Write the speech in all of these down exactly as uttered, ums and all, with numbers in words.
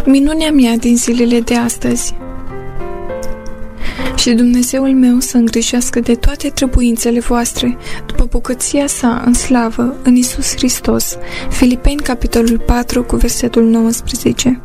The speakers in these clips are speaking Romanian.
Minunea mea din zilele de astăzi. Și Dumnezeul meu să îngrijească de toate trebuințele voastre, după bucăția sa în slavă, în Iisus Hristos. Filipeni, capitolul patru, cu versetul nouăsprezece.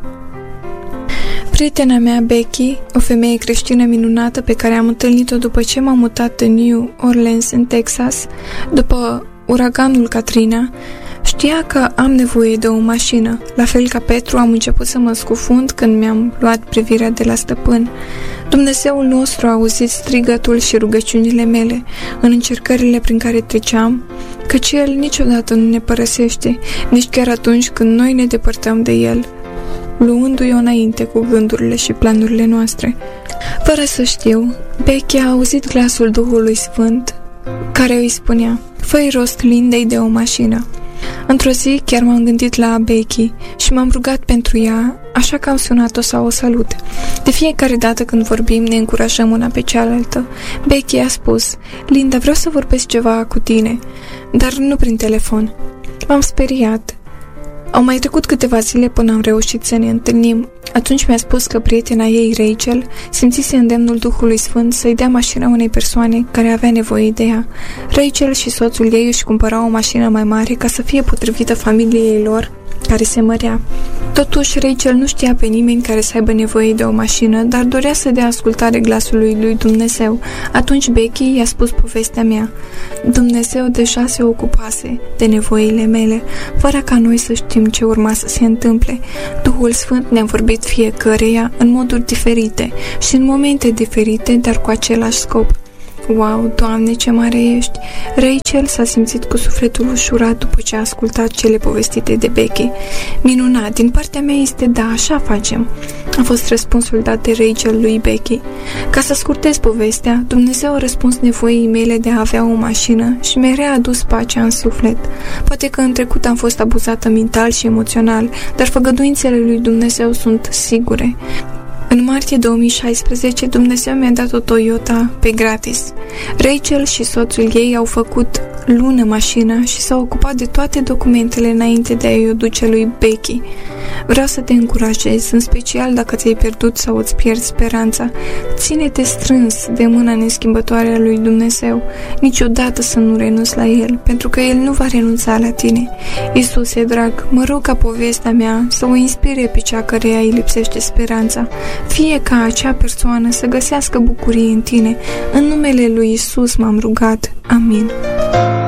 Prietena mea, Becky, o femeie creștină minunată pe care am întâlnit-o după ce m-am mutat în New Orleans, în Texas, după uraganul Katrina, știa că am nevoie de o mașină. La fel ca Petru, am început să mă scufund când mi-am luat privirea de la stăpân. Dumnezeul nostru a auzit strigătul și rugăciunile mele în încercările prin care treceam, căci El niciodată nu ne părăsește, nici chiar atunci când noi ne depărtăm de El, luându-i înainte cu gândurile și planurile noastre. Fără să știu, Becky a auzit glasul Duhului Sfânt care îi spunea: fă-i rost Lindei de o mașină. Într-o zi chiar m-am gândit la Becky și m-am rugat pentru ea, așa că am sunat-o să o salut. De fiecare dată când vorbim, ne încurajăm una pe cealaltă. Becky a spus: Linda, vreau să vorbesc ceva cu tine, dar nu prin telefon. M-am speriat. Au mai trecut câteva zile până am reușit să ne întâlnim. Atunci mi-a spus că prietena ei, Rachel, simțise îndemnul Duhului Sfânt să-i dea mașina unei persoane care avea nevoie de ea. Rachel și soțul ei își cumpărau o mașină mai mare ca să fie potrivită familiei lor, care se mărea. Totuși, Rachel nu știa pe nimeni care să aibă nevoie de o mașină, dar dorea să dea ascultare glasului lui Dumnezeu. Atunci Becky i-a spus povestea mea. Dumnezeu deja se ocupase de nevoile mele, fără ca noi să știm ce urma să se întâmple. Duhul Sfânt ne-a vorbit fiecăreia în moduri diferite și în momente diferite, dar cu același scop. Wow, Doamne, ce mare ești! Rachel s-a simțit cu sufletul ușurat după ce a ascultat cele povestite de Becky. Minunat, din partea mea este da, așa facem, a fost răspunsul dat de Rachel lui Becky. Ca să scurtez povestea, Dumnezeu a răspuns nevoii mele de a avea o mașină și mi-a readus pacea în suflet. Poate că în trecut am fost abuzată mental și emoțional, dar făgăduințele lui Dumnezeu sunt sigure. În martie două mii șaisprezece, Dumnezeu mi-a dat o Toyota pe gratis. Rachel și soțul ei au făcut lună mașina și s-au ocupat de toate documentele înainte de a-i o duce lui Becky. Vreau să te încurajez, în special dacă ți-ai pierdut sau îți pierzi speranța. Ține-te strâns de mâna neschimbătoare a lui Dumnezeu. Niciodată să nu renunți la El, pentru că El nu va renunța la tine. Iisuse, drag, mă rog ca povestea mea să o inspire pe cea căreia îi lipsește speranța. Fie ca acea persoană să găsească bucurie în tine. În numele lui Iisus m-am rugat. Amin.